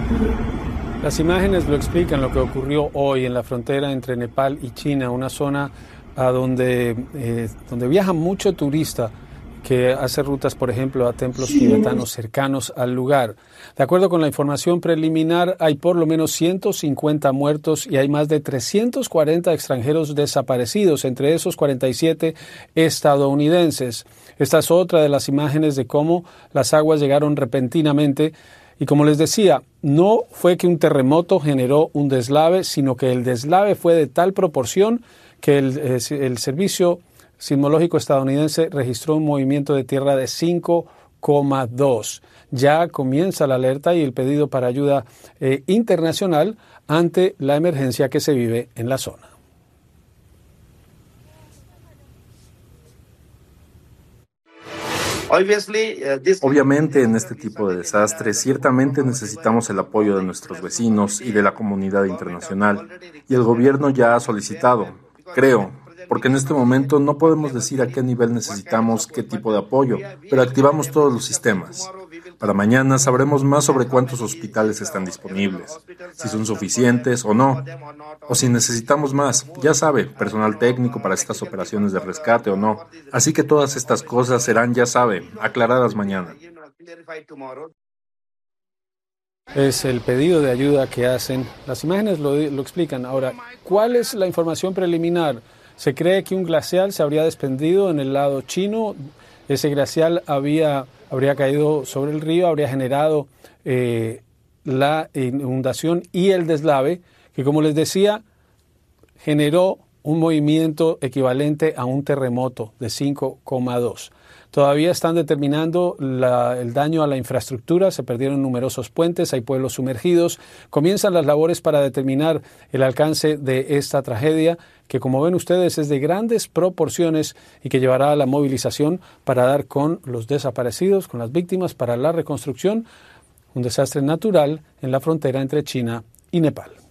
Las imágenes lo explican lo que ocurrió hoy en la frontera entre Nepal y China, una zona donde viaja mucho turista que hace rutas, por ejemplo, a templos tibetanos cercanos al lugar. De acuerdo con la información preliminar, hay por lo menos 150 muertos y hay más de 340 extranjeros desaparecidos, entre esos 47 estadounidenses. Esta es otra de las imágenes de cómo las aguas llegaron repentinamente. Y como les decía, no fue que un terremoto generó un deslave, sino que el deslave fue de tal proporción que el Servicio Sismológico estadounidense registró un movimiento de tierra de 5,2. Ya comienza la alerta y el pedido para ayuda internacional ante la emergencia que se vive en la zona. Obviamente, en este tipo de desastres, ciertamente necesitamos el apoyo de nuestros vecinos y de la comunidad internacional, y el gobierno ya ha solicitado, creo, porque en este momento no podemos decir a qué nivel necesitamos qué tipo de apoyo, pero activamos todos los sistemas. Para mañana sabremos más sobre cuántos hospitales están disponibles, si son suficientes o no, o si necesitamos más, ya sabe, personal técnico para estas operaciones de rescate o no. Así que todas estas cosas serán, ya sabe, aclaradas mañana. Es el pedido de ayuda que hacen. Las imágenes lo explican. Ahora, ¿cuál es la información preliminar? Se cree que un glacial se habría desprendido en el lado chino. Ese glacial habría caído sobre el río, habría generado la inundación y el deslave, que como les decía, generó un movimiento equivalente a un terremoto de 5,2. Todavía están determinando el daño a la infraestructura, se perdieron numerosos puentes, hay pueblos sumergidos. Comienzan las labores para determinar el alcance de esta tragedia, que como ven ustedes es de grandes proporciones y que llevará a la movilización para dar con los desaparecidos, con las víctimas, para la reconstrucción, un desastre natural en la frontera entre China y Nepal.